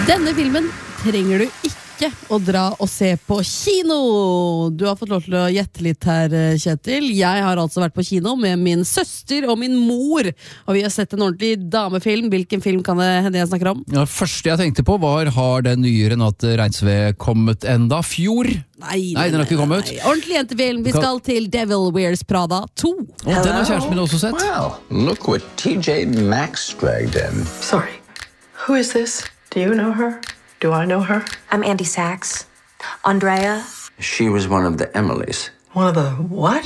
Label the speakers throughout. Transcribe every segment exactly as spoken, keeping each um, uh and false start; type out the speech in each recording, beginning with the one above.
Speaker 1: Denne filmen trenger du ikke å dra og se på kino. Du har fått lov til å gjette litt her, Kjetil. Jeg har altså vært på kino med min søster og min mor, og vi har sett en ordentlig damefilm. Hvilken film kan det hende jeg snakker om?
Speaker 2: Ja, det første jeg tenkte på var, har den nye Renate Reinsve kommet enda? Fjord?
Speaker 1: Nei,
Speaker 2: Nei, den har ikke kommet.
Speaker 1: Nei. Ordentlig jentefilm. Vi skal til Devil Wears Prada to.
Speaker 2: Og den har kjæresten min også sett.
Speaker 3: Well, look what T J Maxx dragged in.
Speaker 4: Sorry, who is this? Do you know her? Do I know her?
Speaker 5: I'm Andy Sachs. Andrea.
Speaker 3: She was one of the Emilys.
Speaker 4: One of the what?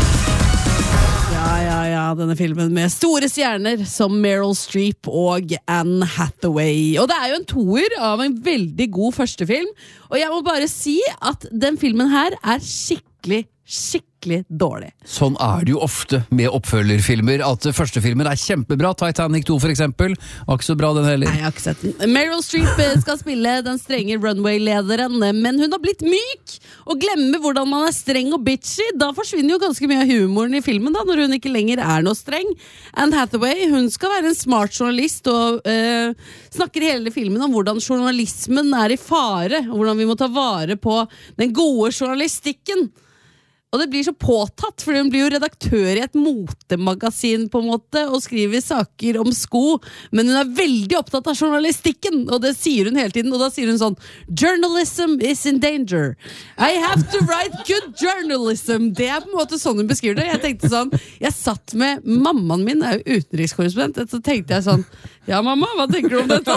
Speaker 1: Ja, ja, ja, denne filmen med store stjerner som Meryl Streep og Anne Hathaway. Og det er jo en toer av en veldig god førstefilm. Og jeg må bare si at den filmen her er skikkelig, skikkelig dårlig.
Speaker 2: Sånn er det jo ofte med oppfølgerfilmer, at første filmen er kjempebra. Titanic to for eksempel, var ikke så bra den heller.
Speaker 1: Nei, jeg har ikke sett den. Meryl Streep skal spille den strenge runway-lederen, men hun har blitt myk og glemmer hvordan man er streng og bitchy. Da forsvinner jo ganske mye av humoren i filmen da, når hun ikke lenger er noe streng. Anne Hathaway, hun skal være en smart journalist og øh, snakker hele filmen om hvordan journalismen er i fare, og hvordan vi må ta vare på den gode journalistikken. Og det blir så påtatt, for hun blir jo redaktør i et motemagasin på en måte, og skriver saker om sko, men hun er veldig opptatt av journalistikken, og det sier hun hele tiden, og da sier hun sånn, journalism is in danger. I have to write good journalism. Det er på en måte sånn hun beskriver det. Jeg tenkte sånn, jeg satt med, mammaen min er jo utenrikskorrespondent, så tenkte jeg sånn, ja mamma, hva tenker du om dette?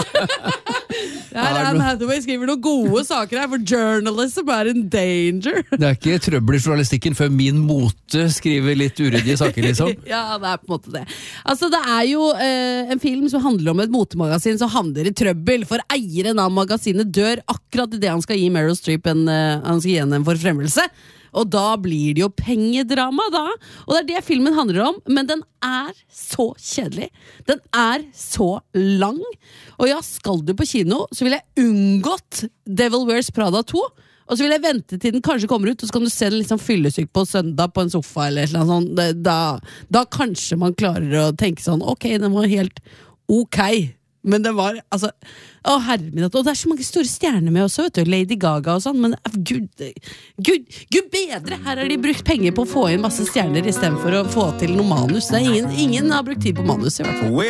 Speaker 1: Her er Anne Hathaway skriver noen gode saker her, for journalism er in danger.
Speaker 2: Det er ikke trøbbel i journalistikken før min mote skriver litt uryddige saker, liksom.
Speaker 1: Ja, det er på en måte det. Altså, det er jo eh, en film som handler om et motemagasin som havner i trøbbel, for eieren av magasinet dør akkurat i det han skal gi Meryl Streep en, uh, han skal gi henne en forfremmelse. Og da blir det jo pengedrama da. Og det er det filmen handler om, men den er så kjedelig. Den er så lang. Og ja, skal du på kino, så vil jeg unngått Devil Wears Prada to. Og så vil jeg vente til den kanskje kommer ut, og så kan du se den liksom fyllesyk på søndag på en sofa, eller noe sånt. Da, da kanskje man klarer å tenke sånn, ok, den var helt ok. Men det var, altså, å herre min, og det er så mange store stjerner med også, vet du, Lady Gaga og sånn, men gud, gud, gud bedre, her har de brukt penger på å få inn masse stjerner i stedet for å få til noe manus. Det er ingen, ingen har brukt tid på manus i hvert fall.